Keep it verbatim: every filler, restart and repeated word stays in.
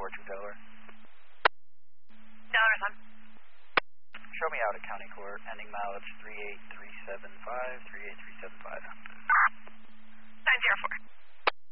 four two Delaware. Delaware Sun. Show me out at County Court, ending mileage three eight three seven five, three eight three